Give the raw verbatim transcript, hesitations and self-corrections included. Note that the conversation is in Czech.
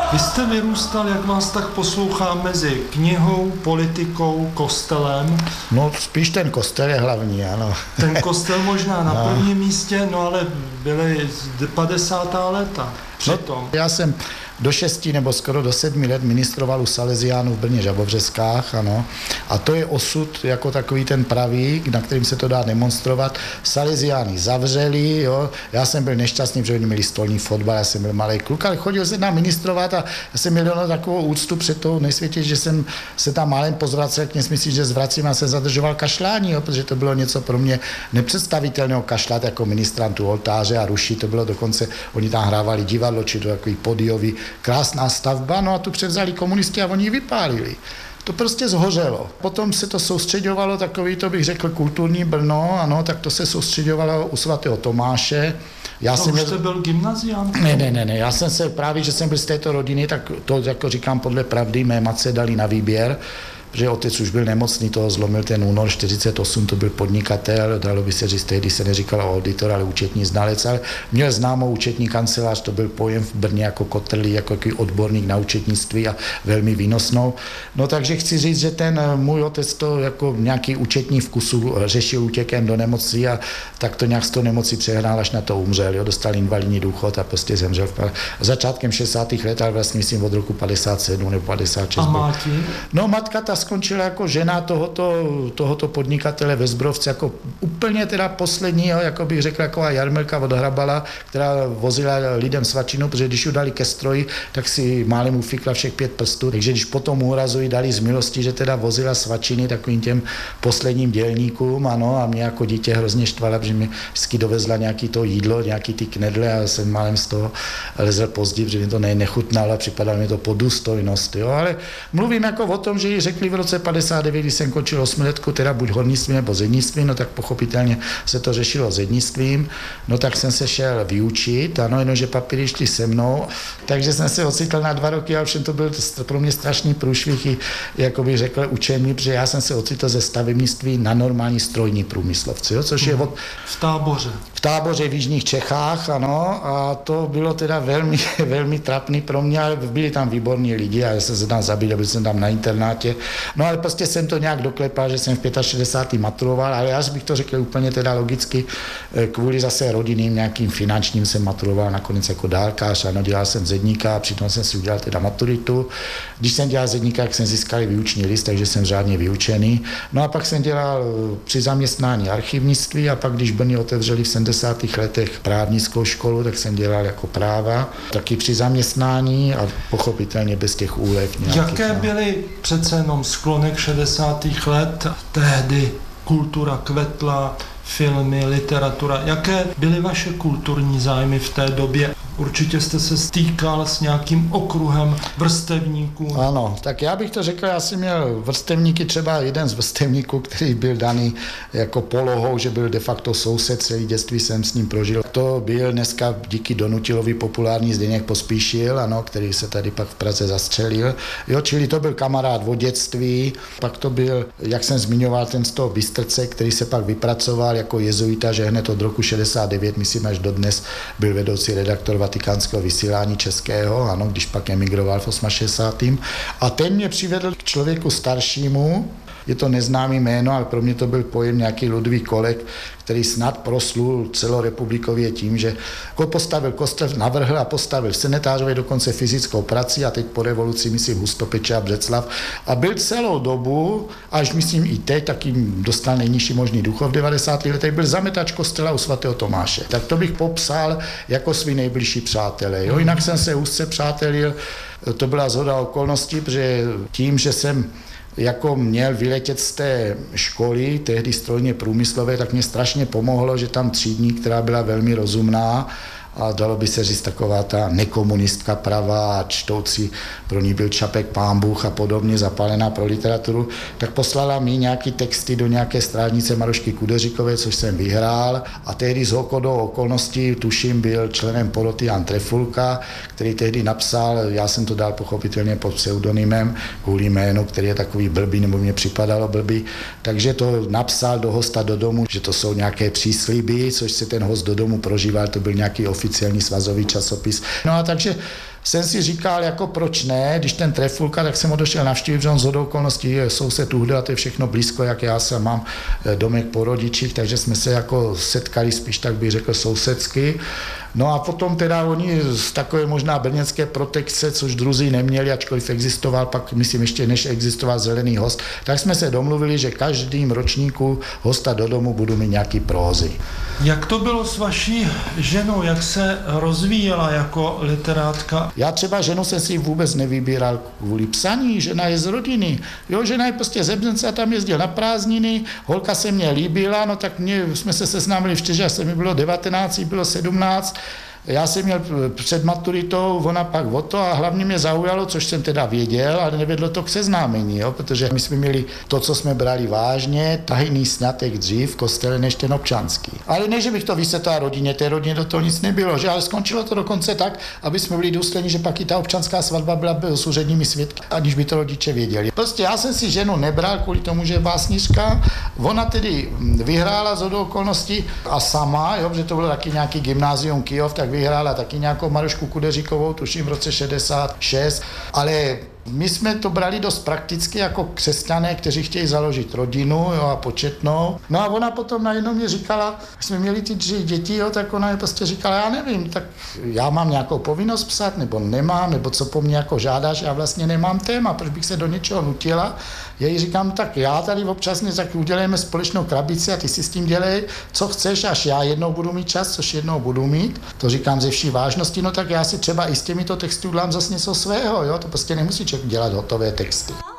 Vy jste vyrůstal, jak vás tak poslouchám, mezi knihou, politikou, kostelem. No spíš ten kostel je hlavní, ano. Ten kostel možná na no. prvním místě, no ale byly padesátá léta přitom. No, já jsem do šesti nebo skoro do sedmi let ministroval u Salesiánů v Brně Žabovřeskách, ano. A to je osud jako takový ten pravý, na kterým se to dá demonstrovat. Salesiány zavřeli, jo. Já jsem byl nešťastný, protože oni měli stolní fotbal, já jsem byl malý kluk, ale chodil jsem tam ministrovat a já jsem měl na takovou úctu před tou nejsvětější, že jsem se tam málem pozvracel, k myslím, že zvracím a jsem zadržoval kašlání, jo, protože to bylo něco pro mě nepředstavitelného kašlat jako ministrantu oltáře a ruší, to bylo dokonce, oni tam hrávali divadlo, či to takový podiový, krásná stavba, no a tu převzali komunisti a oni ji vypálili. To prostě zhořelo. Potom se to soustředovalo, takový, to bych řekl, kulturní Brno, ano, tak to se soustředovalo u svatého Tomáše. Já to jsem už měl... jste byl gymnazián? Ne, ne, ne, ne, já jsem se právě, že jsem byl z této rodiny, tak to, jako říkám podle pravdy, mé matce dali na výběr, že otec už byl nemocný, toho zlomil ten únor čtyřicet osm, to byl podnikatel, dalo by se říct, tehdy se neříkalo auditor, ale účetní znalec, ale měl známou účetní kancelář, to byl pojem v Brně jako kotrlí, jako odborník na účetnictví a velmi výnosnou. No takže chci říct, že ten můj otec to jako nějaký účetní vkusu řešil útěkem do nemocí a tak to nějak z toho nemocí přehrál, až na to umřel, jo, dostal invalidní důchod a prostě zemřel v začátkem šedesátých let, ale vlastně myslím od roku padesát sedm nebo padesát šest. A máti? No matka ta skončila jako žena tohoto, tohoto podnikatele ve Zbrovce, jako úplně teda poslední, jako bych řekl, jako Jarmilka od Hrabala, která vozila lidem svačinu, protože když ju dali ke stroji, tak si málem ufikla všech pět prstů, takže když potom úrazu jí dali z milosti, že teda vozila svačiny takovým těm posledním dělníkům, ano, a mě jako dítě hrozně štvala, protože mi vždycky dovezla nějaký to jídlo, nějaký ty knedle a jsem málem z toho lezl pozdě, protože mi to nechutnalo a připadalo mi to po důstojnost, jo, ale mluvím jako o tom, že jí řekli v roce padesát devět, když jsem končil osmiletku, teda buď hornictví nebo zednictví, no tak pochopitelně se to řešilo zednictvím, no tak jsem se šel vyučit, ano, jenomže papíry šli se mnou, takže jsem se ocitl na dva roky, ale všem to byl pro mě strašný průšvih i, jako bych řekl, učení, protože já jsem se ocitl ze stavebnictví na normální strojní průmyslovci, jo, což je od... V Táboře. V Táboře v jižních Čechách, ano, a to bylo teda velmi, velmi trapný pro mě, ale byli tam výborní lidi a já jsem se tam zabil, byl jsem tam na internátě. No ale prostě jsem to nějak doklepal, že jsem v šedesátém pátém maturoval, ale já bych to řekl úplně teda logicky, kvůli zase rodinným nějakým finančním jsem maturoval nakonec jako dálkář, ano, dělal jsem zedníka a přitom jsem si udělal teda maturitu. Když jsem dělal zedníka, tak jsem získal vyuční list, takže jsem řádně vyučený. No a pak jsem dělal při zaměstnání archivnictví a pak, když Brně otevřeli v sedmdesátých letech právnickou školu, tak jsem dělal jako práva, taky při zaměstnání a pochopitelně bez těch úlev. Jaké byly přece jenom sklonek šedesátých let, tehdy kultura kvetla, filmy, literatura. Jaké byly vaše kulturní zájmy v té době? Určitě jste se stýkal s nějakým okruhem vrstevníků. Ano, tak já bych to řekl, já jsem měl vrstevníky, třeba jeden z vrstevníků, který byl daný jako polohou, že byl de facto soused, celý dětství jsem s ním prožil. To byl dneska díky Donutilovi populární Zdeněk Pospíšil, ano, který se tady pak v Praze zastřelil. Jo, čili to byl kamarád od dětství, pak to byl, jak jsem zmiňoval, ten z toho Bystrce, který se pak vypracoval jako jezuita, že hned od roku šedesát devět, myslím až dodnes, byl vedoucí redaktor Vatikánského vysílání českého, ano, když pak emigroval v šedesátém osmém A ten mě přivedl k člověku staršímu, je to neznámý jméno, ale pro mě to byl pojem nějaký Ludvík Kolek, který snad proslul celorepublikově tím, že postavil kostel, navrhl a postavil v Senetářově dokonce fyzickou prací a teď po revoluci, myslím, Hustopeče a Břeclav. A byl celou dobu, až myslím i teď, tak jim dostal nejnižší možný duchov v devadesátých letech, byl zametač kostela u svatého Tomáše. Tak to bych popsal jako svý nejbližší přátelé. Jo? Jinak jsem se úzce přátelil, to byla shoda okolností, protože tím, že jsem jako měl vyletět z té školy, tehdy strojně průmyslové, tak mě strašně pomohlo, že tam třídník, která byla velmi rozumná a dalo by se říct taková ta nekomunistka pravá a čtoucí, pro ní byl Čapek, Pán Bůh a podobně, zapálená pro literaturu, tak poslala mi nějaký texty do nějaké strážnice Marošky Kudeříkové, což jsem vyhrál a tehdy z okolí okolností, tuším, byl členem poroty Jan Trefulka, který tehdy napsal, já jsem to dal pochopitelně pod pseudonymem, kvůli jménu, který je takový blbý, nebo mě připadalo blbý, takže to napsal do hosta do domu, že to jsou nějaké přísliby, což se ten host do domu prožíval, to byl nějaký oficiální svazový časopis. No a takže jsem si říkal, jako proč ne, když ten Trefulka, tak jsem ho došel navštívit, že on shodou okolností je soused Uhdel, to je všechno blízko, jak já jsem mám domek po rodičích, takže jsme se jako setkali spíš, tak bych řekl, sousedsky. No a potom teda oni z takové možná brněnské protekce, což druzí neměli, ačkoliv existoval, pak myslím ještě než existoval Zelený host, tak jsme se domluvili, že každým ročníku hosta do domu budu mít nějaký prózy. Jak to bylo s vaší ženou, jak se rozvíjela jako literátka? Já třeba ženu jsem si vůbec nevybíral kvůli psaní, žena je z rodiny. Jo, žena je prostě ze Bzenca, tam jezdil na prázdniny, holka se mě líbila, no tak mě, jsme se seznámili v čtyři, se mi bylo devatenáct, bylo sedmnáct. Já jsem měl před maturitou, ona pak o to a hlavně mě zaujalo, což jsem teda věděl, ale nevedlo to k seznámení, jo, protože my jsme měli to, co jsme brali vážně, tajný sňatek dřív v kostele než ten občanský. Ale ne, že bych to vysvětlil rodině, té rodině do toho nic nebylo, že, ale skončilo to dokonce tak, aby jsme byli důslední, že pak i ta občanská svatba byla s úředními svědky, aniž by to rodiče věděli. Prostě já jsem si ženu nebral kvůli tomu, že je básnička, ona tedy vyhrála z okolností a sama, jo, že to bylo taky nějaký gymnázium Kyjov, tak vyhrála taky nějakou Marušku Kudeříkovou, tuším v roce šedesát šest, ale my jsme to brali dost prakticky jako křesťané, kteří chtějí založit rodinu, jo, a početnou. No a ona potom najednou mě říkala, jsme měli ty tři děti, jo, tak ona je prostě říkala, já nevím, tak já mám nějakou povinnost psat, nebo nemám, nebo co po mně jako žádáš, já vlastně nemám téma, proč bych se do něčeho nutila. Já jí říkám, tak já tady občasně tak udělejme společnou krabici a ty si s tím dělej, co chceš, až já jednou budu mít čas, což jednou budu mít. To říkám ze vší vážnosti, no tak já si třeba i s těmito texty udělám zase něco svého, jo, to prostě nemusí člověk dělat hotové texty.